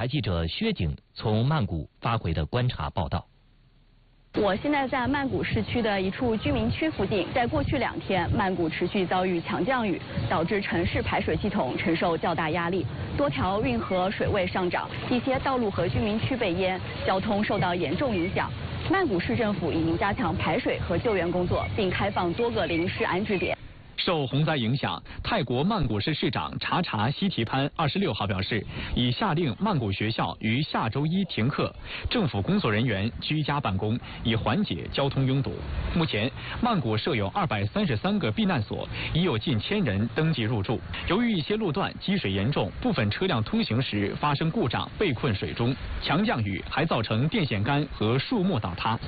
台记者薛景从曼谷发回的观察报道。 我现在在曼谷市区的一处居民区附近，在过去2天，曼谷持续遭遇强降雨，导致城市排水系统承受较大压力，多条运河水位上涨，一些道路和居民区被淹，交通受到严重影响。曼谷市政府已经加强排水和救援工作，并开放多个临时安置点。 受洪灾影响，泰国曼谷市市长查查希提潘26号表示，已下令曼谷学校于下周1停课，政府工作人员居家办公，以缓解交通拥堵。目前，曼谷设有233个避难所，已有近1000人登记入住。由于一些路段积水严重，部分车辆通行时发生故障，被困水中。强降雨还造成电线杆和树木倒塌。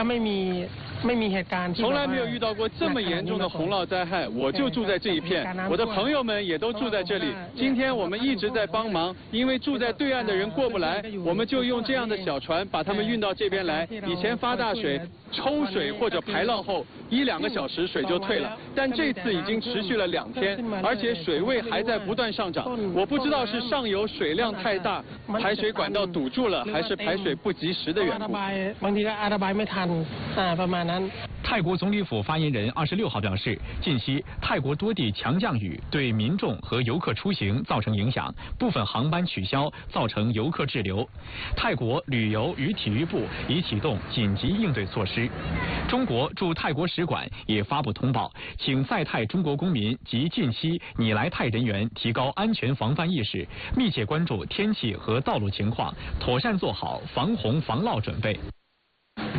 从来没有遇到过这么严重的洪涝灾害，我就住在这一片，我的朋友们也都住在这里。今天我们一直在帮忙，因为住在对岸的人过不来，我们就用这样的小船把他们运到这边来。以前发大水、抽水或者排浪后，1-2个小时水就退了，但这次已经持续了2天，而且水位还在不断上涨。我不知道是上游水量太大，排水管道堵住了，还是排水不及时的缘故。 泰国总理府发言人26号表示，近期泰国多地强降雨对民众和游客出行造成影响，部分航班取消，造成游客滞留。泰国旅游与体育部已启动紧急应对措施。中国驻泰国使馆也发布通报，请在泰中国公民及近期拟来泰人员提高安全防范意识，密切关注天气和道路情况，妥善做好防洪防涝准备。